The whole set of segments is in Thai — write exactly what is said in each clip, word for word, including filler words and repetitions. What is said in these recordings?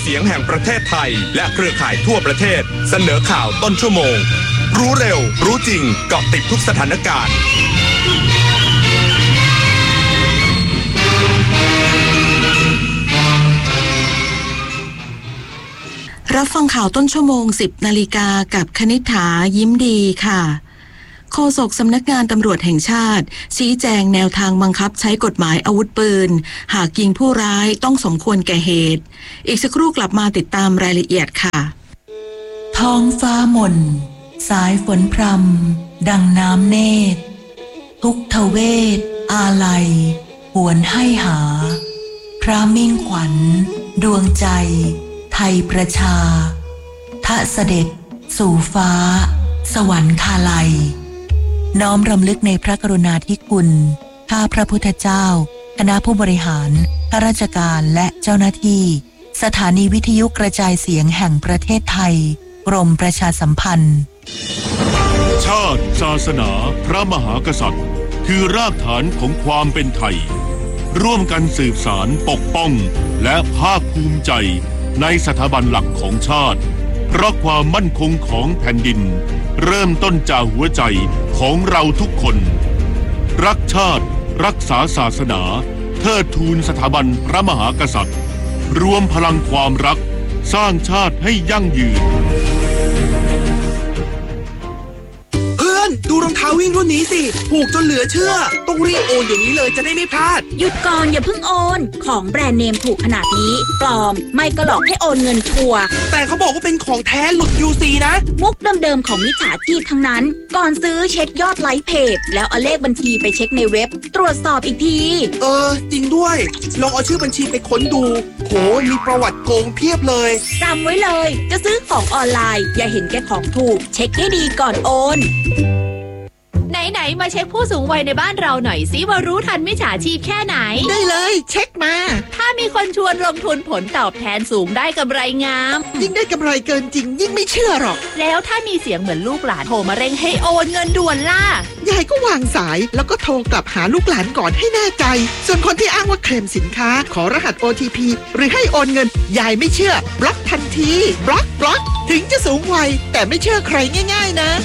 เสียงแห่งประเทศไทยและเครือข่ายทั่วประเทศเสนอข่าวต้นชั่วโมงรู้เร็วรู้จริงเกาะติดทุกสถานการณ์รับฟังข่าวต้นชั่วโมง สิบนาฬิกากับคณิษฐายิ้มดีค่ะโฆษกสำนักงานตำรวจแห่งชาติชี้แจงแนวทางบังคับใช้กฎหมายอาวุธปืนหากยิงผู้ร้ายต้องสมควรแก่เหตุอีกสักครู่กลับมาติดตามรายละเอียดค่ะท้องฟ้าหม่นสายฝนพรำดังน้ำเนตรทุกทเวทอาลัยหวนให้หาพระมิ่งขวัญดวงใจไทยประชาทะเสด็จสู่ฟ้าสวรรคาลัยน้อมรำลึกในพระกรุณาธิคุณข้าพระพุทธเจ้าคณะผู้บริหารข้าราชการและเจ้าหน้าที่สถานีวิทยุกระจายเสียงแห่งประเทศไทยกรมประชาสัมพันธ์ชาติศาสนาพระมหากษัตริย์คือรากฐานของความเป็นไทยร่วมกันสืบสานปกป้องและภาคภูมิใจในสถาบันหลักของชาติเพราะความมั่นคงของแผ่นดินเริ่มต้นจากหัวใจของเราทุกคนรักชาติรักษาศาสนาเทิดทูนสถาบันพระมหากษัตริย์รวมพลังความรักสร้างชาติให้ยั่งยืนดูรองเท้าวิ่งรุ่นนี้สิผูกจนเหลือเชื่อต้องรีบโอนอย่างนี้เลยจะได้ไม่พลาดหยุดก่อนอย่าเพิ่งโอนของแบรนด์เนมถูกขนาดนี้ปลอมไม่ก็หลอกให้โอนเงินชัวร์แต่เขาบอกว่าเป็นของแท้หลุด ยู ซี นะมุกเดิมๆของมิจฉาชีพทั้งนั้นก่อนซื้อเช็คยอดไลค์เพจแล้วเอาเลขบัญชีไปเช็คในเว็บตรวจสอบอีกทีเออจริงด้วยลองเอาชื่อบัญชีไปค้นดูโหมีประวัติโกงเพียบเลยจำไว้เลยจะซื้อของออนไลน์อย่าเห็นแก่ของถูกเช็คให้ดีก่อนโอนไหนๆมาเช็คผู้สูงวัยในบ้านเราหน่อยสิว่ารู้ทันมิจฉาชีพแค่ไหนได้เลยเช็คมาถ้ามีคนชวนลงทุนผลตอบแทนสูงได้กำไรงามยิ่งได้กำไรเกินจริงยิ่งไม่เชื่อหรอกแล้วถ้ามีเสียงเหมือนลูกหลานโทรมาเร่งให้โอนเงินด่วนล่ะยายก็วางสายแล้วก็โทรกลับหาลูกหลานก่อนให้แน่ใจส่วนคนที่อ้างว่าเคลมสินค้าขอรหัส โอ ที พี หรือให้โอนเงินยายไม่เชื่อบล็อกทันทีบล็อกบล็อกถึงจะสูงวัยแต่ไม่เชื่อใครง่ายๆนะ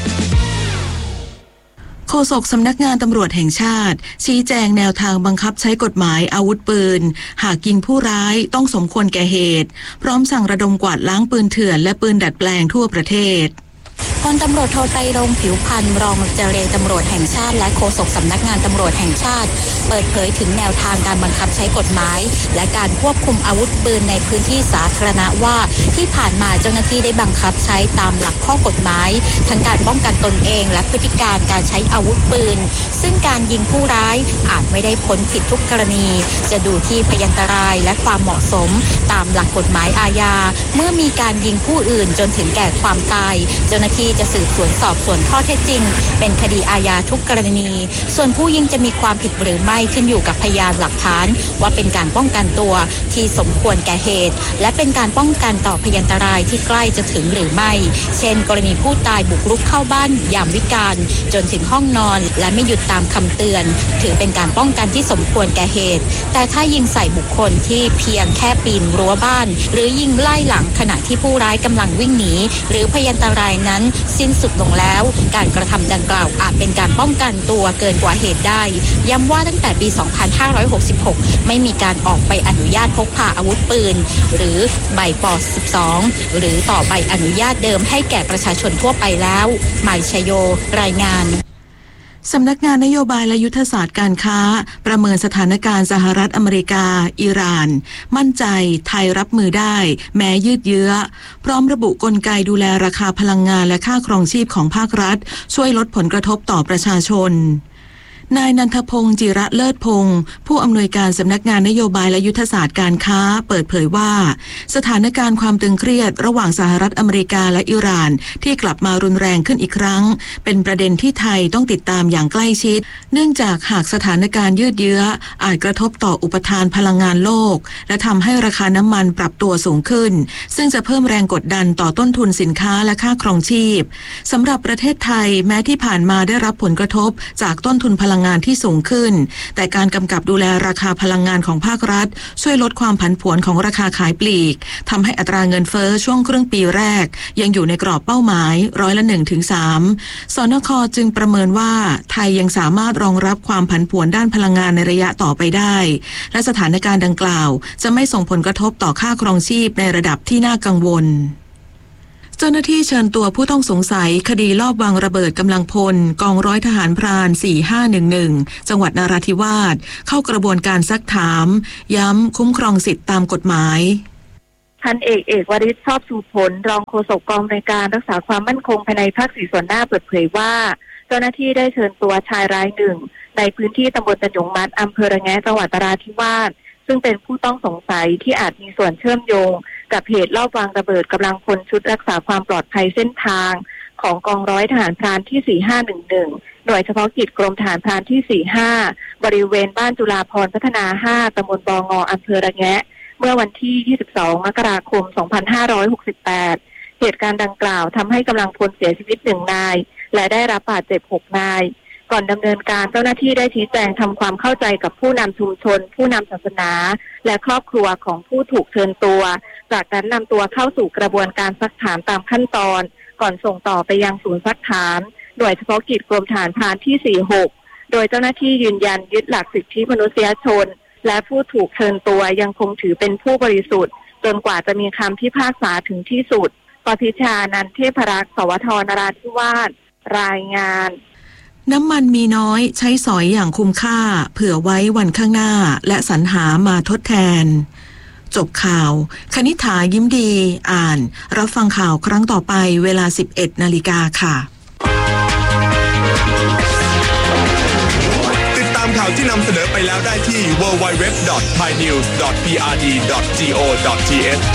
โฆษกสำนักงานตำรวจแห่งชาติชี้แจงแนวทางบังคับใช้กฎหมายอาวุธปืนหากยิงผู้ร้ายต้องสมควรแก่เหตุพร้อมสั่งระดมกวาดล้างปืนเถื่อนและปืนดัดแปลงทั่วประเทศพลตำรวจโทไตรรงค์ผิวพันธ์รองเจรตำรวจแห่งชาติและโฆษกสำนักงานตำรวจแห่งชาติเปิดเผยถึงแนวทางการบังคับใช้กฎหมายและการควบคุมอาวุธปืนในพื้นที่สาธารณะว่าที่ผ่านมาเจ้าหน้าที่ได้บังคับใช้ตามหลักข้อกฎหมายทั้งการป้องกันตนเองและพฤติการการใช้อาวุธปืนซึ่งการยิงผู้ร้ายอาจไม่ได้พ้นผิดทุกกรณีจะดูที่พยันตรายและความเหมาะสมตามหลักกฎหมายอาญาเมื่อมีการยิงผู้อื่นจนถึงแก่ความตายเจ้าหน้าที่จะสืบสวนสอบสวนข้อเท็จจริงเป็นคดีอาญาทุกกรณีส่วนผู้ยิงจะมีความผิดหรือไม่ขึ้นอยู่กับพยานหลักฐานว่าเป็นการป้องกันตัวที่สมควรแก่เหตุและเป็นการป้องกันต่อพยันตรายที่ใกล้จะถึงหรือไม่เช่นกรณีผู้ตายบุกรุกเข้าบ้านยามวิกาลจนถึงห้องนอนและไม่หยุดตามคำเตือนถือเป็นการป้องกันที่สมควรแก่เหตุแต่ถ้ายิงใส่บุคคลที่เพียงแค่ปีนรั้วบ้านหรือยิงไล่หลังขณะที่ผู้ร้ายกำลังวิ่งหนีหรือพยันตรายนั้นสิ้นสุดลงแล้วการกระทำดังกล่าวอาจเป็นการป้องกันตัวเกินกว่าเหตุได้ย้ำว่าตั้งแต่ปี สองพันห้าร้อยหกสิบหก ไม่มีการออกใบอนุญาตพกพาอาวุธปืนหรือใบป สิบสอง หรือต่อใบอนุญาตเดิมให้แก่ประชาชนทั่วไปแล้วหมายชโยรายงานสำนักงานนโยบายและยุทธศาสตร์การค้าประเมินสถานการณ์สหรัฐอเมริกาอิหร่านมั่นใจไทยรับมือได้แม้ยืดเยื้อพร้อมระบุกลไกดูแลราคาพลังงานและค่าครองชีพของภาครัฐช่วยลดผลกระทบต่อประชาชนนายนันทพงศ์จิระเลิศพงศ์ผู้อำนวยการสำนักงานนโยบายและยุทธศาสตร์การค้าเปิดเผยว่าสถานการณ์ความตึงเครียดระหว่างสหรัฐอเมริกาและอิหร่านที่กลับมารุนแรงขึ้นอีกครั้งเป็นประเด็นที่ไทยต้องติดตามอย่างใกล้ชิดเนื่องจากหากสถานการณ์ยืดเยื้ออาจกระทบต่ออุปทานพลังงานโลกและทำให้ราคาน้ำมันปรับตัวสูงขึ้นซึ่งจะเพิ่มแรงกดดันต่อต้นทุนสินค้าและค่าครองชีพสำหรับประเทศไทยแม้ที่ผ่านมาได้รับผลกระทบจากต้นทุนพลังลังงานที่สูงขึ้นแต่การกำกับดูแลราคาพลังงานของภาครัฐช่วยลดความผันผวนของราคาขายปลีกทำให้อัตราเงินเฟ้อช่วงครึ่งปีแรกยังอยู่ในกรอบเป้าหมายร้อยละ หนึ่งถึงสาม สนค.จึงประเมินว่าไทยยังสามารถรองรับความผันผวนด้านพลังงานในระยะต่อไปได้และสถานการณ์ดังกล่าวจะไม่ส่งผลกระทบต่อค่าครองชีพในระดับที่น่ากังวลเจ้าหน้าที่เชิญตัวผู้ต้องสงสัยคดีลอบวางระเบิดกำลังพลกองร้อยทหารพรานสี่ห้าหนึ่งหนึ่งจังหวัดนราธิวาสเข้ากระบวนการซักถามย้ำคุ้มครองสิทธิตามกฎหมายพันเอกเอกวริศชอบชูผลรองโฆษกกองในการรักษาความมั่นคงภายในภาคสี่ส่วนหน้าเปิดเผยว่าเจ้าหน้าที่ได้เชิญตัวชายรายหนึ่งในพื้นที่ตำบลตะหยงมัดอำเภอระแงะจังหวัดนราธิวาสซึ่งเป็นผู้ต้องสงสัยที่อาจมีส่วนเชื่อมโยงกับเหตุลอบวางระเบิดกำลังพลชุดรักษาความปลอดภัยเส้นทางของกองร้อยทหารพรานที่สี่ห้าหนึ่งหนึ่งหน่วยเฉพาะกิจกรมทหารพรานที่สี่ห้าบริเวณบ้านจุฬาภรณ์พัฒนาห้าตำบลบงอำเภอระแงะเมื่อวันที่ยี่สิบสองมกราคมสองพันห้าร้อยหกสิบแปดเหตุการณ์ดังกล่าวทำให้กำลังพลเสียชีวิตหนึ่งนายและได้รับบาดเจ็บหกนายก่อนดำเนินการเจ้าหน้าที่ได้ชี้แจงทำความเข้าใจกับผู้นำชุมชนผู้นำศาสนาและครอบครัวของผู้ถูกเชิญตัวจากนั้นนำตัวเข้าสู่กระบวนการซักถามตามขั้นตอนก่อนส่งต่อไปยังศูนย์ซักถามหน่วยเฉพาะกิจกรมทหารพรานที่สี่หกโดยเจ้าหน้าที่ยืนยันยึดหลักสิทธิมนุษยชนและผู้ถูกเชิญตัวยังคงถือเป็นผู้บริสุทธิ์จนกว่าจะมีคำพิพากษาถึงที่สุดปพิชานันท์เทพรักษ์สวทนราธิวาสรายงานน้ำมันมีน้อยใช้สอยอย่างคุ้มค่าเผื่อไว้วันข้างหน้าและสรรหามาทดแทนจบข่าวคณิษฐายิ้มดีอ่านรับฟังข่าวครั้งต่อไปเวลา สิบเอ็ดนาฬิกาค่ะติดตามข่าวที่นำเสนอไปแล้วได้ที่ ดับเบิลยู ดับเบิลยู ดับเบิลยู ดอท ไทยนิวส์ ดอท พี อาร์ ดี ดอท โก ดอท ที เอช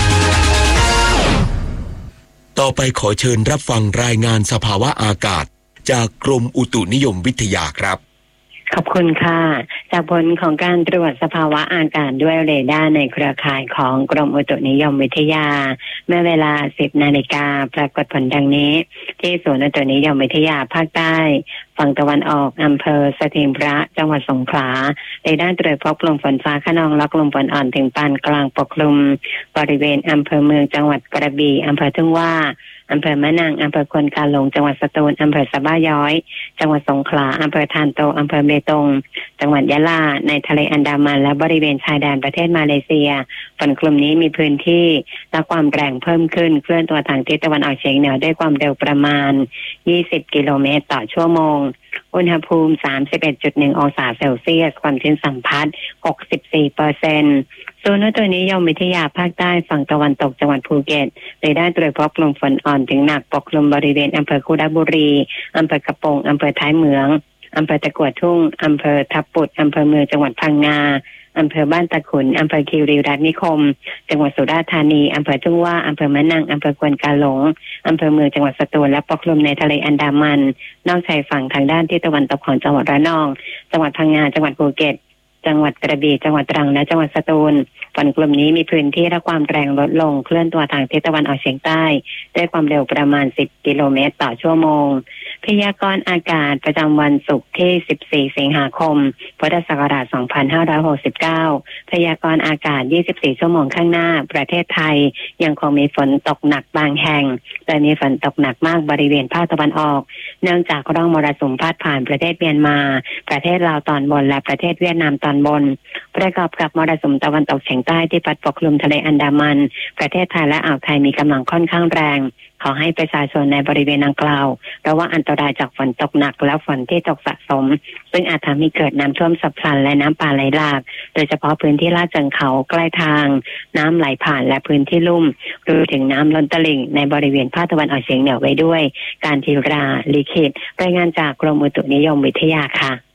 ต่อไปขอเชิญรับฟังรายงานสภาวะอากาศจากกรมอุตุนิยมวิทยาครับขอบคุณค่ะจากผลของการตรวจสภาวะอากาศด้วยเรดาร์ในเครือข่ายของกรมอุตุนิยมวิทยาเมื่อเวลา สิบนาฬิกาปรากฏผลดังนี้ที่ศูนย์อุตุนิยมวิทยาภาคใต้ฝั่งตะวันออกอำเภอสถิงพระจังหวัดสงขลาเรดาร์ตรวจพบกลุ่มฝนฟ้าคะนองและกลุ่มฝนอ่อนถึงปานกลางปกคลุมบริเวณอำเภอเมืองจังหวัดกระบี่อำเภอทุ่งว่าอำเภอมะนังอำเภอควนกาหลงจังหวัดสตูลอำเภอสะบ้าย้อยจังหวัดสงขลาอำเภอทานโตอำเภอเบตงจังหวัดยะลาในทะเลอันดามันและบริเวณชายแดนประเทศมาเลเซียฝนกลุ่มนี้มีพื้นที่และความแรงเพิ่มขึ้นเคลื่อนตัวทางทิศตะวันออกเฉียงเหนือด้วยความเร็วประมาณยี่สิบกิโลเมตรต่อชั่วโมงอุณหภูมิ สามสิบเอ็ดจุดหนึ่ง องศาเซลเซียสความชื้นสัมพัทธ์ หกสิบสี่เปอร์เซ็นต์ ศูนย์อุตุนิยมวิทยาภาคใต้ฝั่งตะวันตกจังหวัดภูเก็ตเรดาร์ตรวจพบกลุ่มฝนอ่อนถึงหนักปกคลุมบริเวณอำเภอคุระบุรีอำเภอกระโปงอำเภอท้ายเหมืองอำเภอตะกั่วทุ่งอำเภอทับปุดอำเภอเมืองจังหวัดพังงาอำเภอบ้านตะขุนอำเภอคีรีรัตน์นิคมจังหวัดสุราษฎร์ธานีอำเภอทุ่งว่าอำเภอมะนังอำเภอควนกาหลงอำเภอเมืองจังหวัดสตูลและปกคลุมในทะเลอันดามันนอกชายฝั่งทางด้านที่ตะวันตกของจังหวัดระนองจังหวัดพังงาจังหวัดภูเก็ตจังหวัดกระบี่จังหวัดตรังและจังหวัดสตูลฝนกลุ่มนี้มีพื้นที่และความแรงลดลงเคลื่อนตัวทางทิศตะวันออกเฉียงใต้ด้วยความเร็วประมาณสิบกิโลเมตรต่อชั่วโมงพยากรณ์อากาศประจำวันศุกร์ที่สิบสี่สิงหาคมพุทธศักราชสองพันห้าร้อยหกสิบเก้าพยากรณ์อากาศยี่สิบสี่ชั่วโมงข้างหน้าประเทศไทยยังคงมีฝนตกหนักบางแห่งแต่มีฝนตกหนักมากบริเวณภาคตะวันออกเนื่องจากร่องมรสุมพาดผ่านประเทศเมียนมาประเทศลาวตอนบนและประเทศเวียดนามตอนบนประกอบกับมรสุมตะวันตกเฉียงใต้ที่พัดปกคลุมทะเลอันดามันประเทศไทยและอ่าวไทยมีกำลังค่อนข้างแรงขอให้ประชาชนในบริเวณดังกล่าวระวังอันตรายจากฝนตกหนักและฝนที่ตกสะสมซึ่งอาจทำให้เกิดน้ำท่วมฉับพลันและน้ำป่าไหลหลากโดยเฉพาะพื้นที่ลาดเชิงเขาใกล้ทางน้ำไหลผ่านและพื้นที่ลุ่มรวมถึงน้ำล้นตลิ่งในบริเวณภาคตะวันออกเฉียงเหนือไว้ด้วยการทีราลีขิตรายงานจากกรมอุตุนิยมวิทยาค่ะ